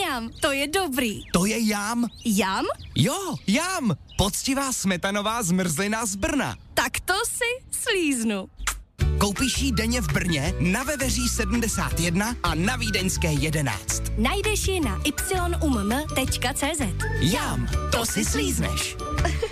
Mňam, to je dobrý. To je jam. Jam? Jo, jam. Poctivá smetanová zmrzlina z Brna. Tak to si slíznu. Koupíš ji denně v Brně, na Veveří 71 a na Vídeňské 11. Najdeš ji na yumm.cz. Jam, to si slízneš.